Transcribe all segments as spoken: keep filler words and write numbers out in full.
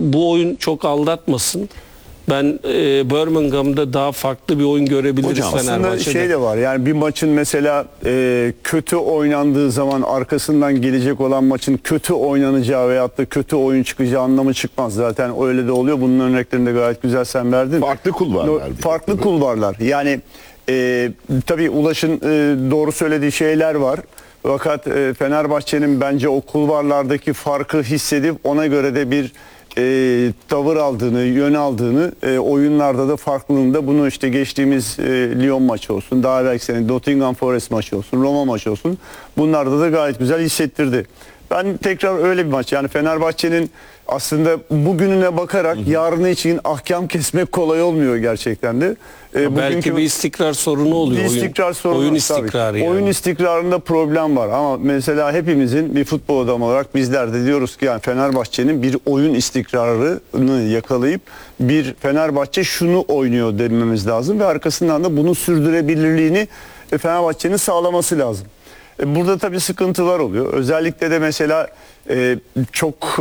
bu oyun çok aldatmasın. Ben e, Birmingham'da daha farklı bir oyun görebiliriz Hocam, Fenerbahçe'de. Aslında şey de var, yani bir maçın mesela e, kötü oynandığı zaman arkasından gelecek olan maçın kötü oynanacağı veyahut da kötü oyun çıkacağı anlamı çıkmaz. Zaten öyle de oluyor. Bunun örneklerini de gayet güzel sen verdin. Farklı kulvarlar. No, farklı kulvarlar. Yani e, tabii Ulaş'ın e, doğru söylediği şeyler var. Fakat e, Fenerbahçe'nin bence o kulvarlardaki farkı hissedip ona göre de bir e, tavır aldığını, yön aldığını, e, oyunlarda da farklılığında bunu işte geçtiğimiz e, Lyon maçı olsun, daha belki senin Nottingham Forest maçı olsun, Roma maçı olsun, bunlarda da gayet güzel hissettirdi. Ben tekrar öyle bir maç, yani Fenerbahçe'nin aslında bugününe bakarak hı hı. yarını için ahkam kesmek kolay olmuyor gerçekten de. Ee, Belki bugünkü, bir istikrar sorunu oluyor. Bir istikrar oyun, sorunu. Oyun istikrarı yani. Oyun istikrarında problem var ama mesela hepimizin bir futbol adamı olarak bizler de diyoruz ki yani Fenerbahçe'nin bir oyun istikrarını yakalayıp bir Fenerbahçe şunu oynuyor dememiz lazım ve arkasından da bunun sürdürebilirliğini Fenerbahçe'nin sağlaması lazım. Burada tabii sıkıntılar oluyor. Özellikle de mesela e, çok e,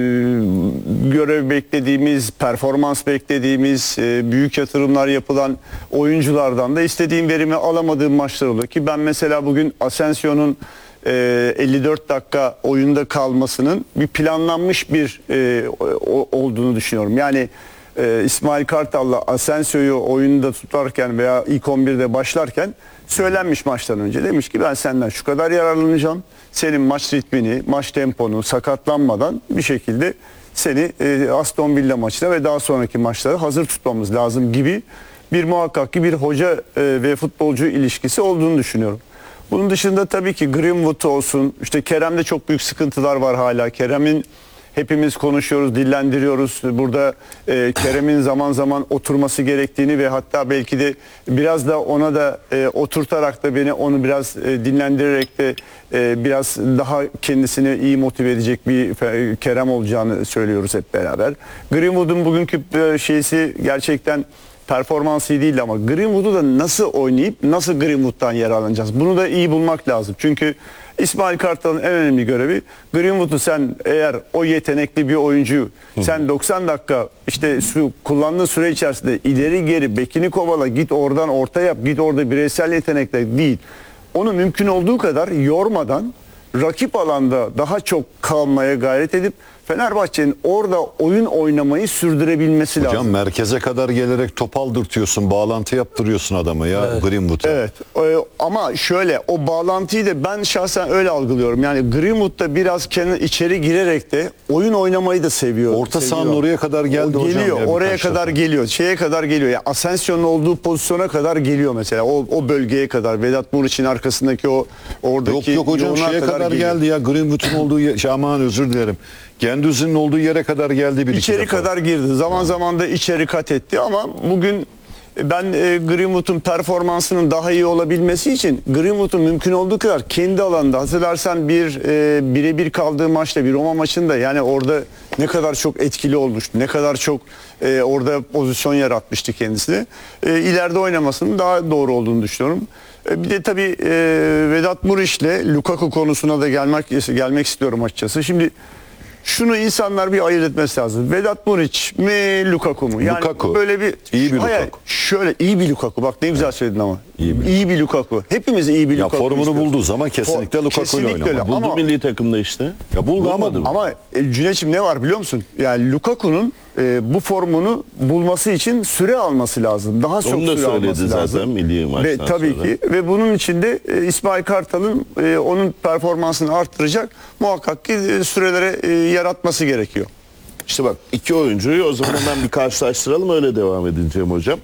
görev beklediğimiz, performans beklediğimiz, e, büyük yatırımlar yapılan oyunculardan da istediğim verimi alamadığım maçlar oluyor. Ki ben mesela bugün Asensio'nun e, elli dört dakika oyunda kalmasının bir planlanmış bir e, o, olduğunu düşünüyorum. Yani e, İsmail Kartal'la Asensio'yu oyunda tutarken veya ilk on birde başlarken söylenmiş maçtan önce. Demiş ki ben senden şu kadar yararlanacağım. Senin maç ritmini, maç temponu sakatlanmadan bir şekilde seni e, Aston Villa maçına ve daha sonraki maçlara hazır tutmamız lazım gibi bir muhakkak ki bir hoca e, ve futbolcu ilişkisi olduğunu düşünüyorum. Bunun dışında tabii ki Greenwood olsun, işte Kerem'de çok büyük sıkıntılar var hala. Kerem'in hepimiz konuşuyoruz, dillendiriyoruz. Burada e, Kerem'in zaman zaman oturması gerektiğini ve hatta belki de biraz da ona da e, oturtarak da beni onu biraz e, dinlendirerek de e, biraz daha kendisini iyi motive edecek bir e, Kerem olacağını söylüyoruz hep beraber. Greenwood'un bugünkü e, şeysi gerçekten performansı değil ama Greenwood'u da nasıl oynayıp nasıl Greenwood'dan yararlanacağız? Bunu da iyi bulmak lazım. Çünkü İsmail Kartal'ın en önemli görevi Greenwood'u sen eğer o yetenekli bir oyuncuyu sen doksan dakika işte su, kullandığı süre içerisinde ileri geri bekini kovala, git oradan orta yap, git orada bireysel yetenekle değil. Onu mümkün olduğu kadar yormadan rakip alanda daha çok kalmaya gayret edip Fenerbahçe'nin orada oyun oynamayı sürdürebilmesi Hocam, lazım. Hocam merkeze kadar gelerek top aldırtıyorsun, bağlantı yaptırıyorsun adama ya, evet. Greenwood'a. Evet e, ama şöyle o bağlantıyı da ben şahsen öyle algılıyorum. Yani Greenwood da biraz kendi içeri girerek de oyun oynamayı da seviyor. Orta sahanın oraya kadar geldi o hocam. Geliyor, ya, oraya kadar defa. geliyor. Şeye kadar geliyor. Yani Asensio'nun olduğu pozisyona kadar geliyor mesela. O, o bölgeye kadar. Vedat Muriç'in arkasındaki o oradaki Yok yok hocam şeye kadar, kadar geldi ya. Greenwood'un olduğu yer, aman özür dilerim. Gendüzi'nin olduğu yere kadar geldi bir İçeri iki defa. kadar girdi. Zaman zaman da içeri kat etti ama bugün ben e, Greenwood'un performansının daha iyi olabilmesi için Greenwood'un mümkün olduğu kadar kendi alanında, hatırlarsan bir e, birebir kaldığı maçta, bir Roma maçında yani orada ne kadar çok etkili olmuştu. Ne kadar çok e, orada pozisyon yaratmıştı kendisine. E, ileride oynamasının daha doğru olduğunu düşünüyorum. E, bir de tabii e, Vedat Muriç'le Lukaku konusuna da gelmek gelmek istiyorum açıkçası. Şimdi şunu insanlar bir ayırt etmesi lazım. Vedat Muriç mi, Lukaku mu? Yani Lukaku. Böyle bir iyi bir hayır, Lukaku. Şöyle iyi bir Lukaku. Bak ne güzel söyledin ama. İyi bir, iyi bir Lukaku. Hepimiz iyi bir ya Lukaku. Formunu istiyoruz. bulduğu zaman kesinlikle Lukaku ile oynamak. Buldu milli takımda işte. Ya buldu ama ama e, Cüneyt'ciğim ne var biliyor musun? Yani Lukaku'nun e, bu formunu bulması için süre alması lazım. Daha çok Onu da süre alması zaten lazım. milli maçtan ve tabii sonra. ki ve bunun içinde e, İsmail Kartal'ın e, onun performansını arttıracak muhakkak ki e, sürelere e, yaratması gerekiyor. İşte bak iki oyuncuyu o zaman ben bir karşılaştıralım, öyle devam edeceğim hocam.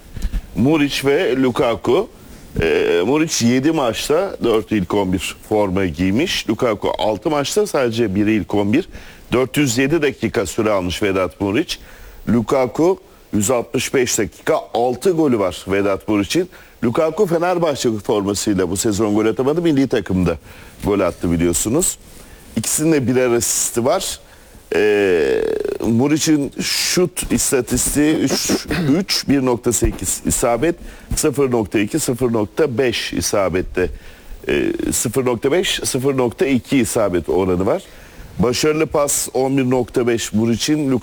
Muriç ve Lukaku. E, Muriç yedi maçta dört ilk on bir forma giymiş. Lukaku altı maçta sadece bir ilk on bir. dört yüz yedi dakika süre almış Vedat Muriç. Lukaku yüz altmış beş dakika, altı golü var Vedat Muriç'in. Lukaku Fenerbahçe formasıyla bu sezon gol atamadı. Milli takımda gol attı biliyorsunuz. İkisinin de birer asisti var. Ee, Muriç'in şut istatistiği üç, bir nokta sekiz isabet, sıfır nokta iki, sıfır nokta beş isabette, ee, sıfır nokta beş, sıfır nokta iki isabet oranı var. Başarılı pas on bir nokta beş Muriç'in.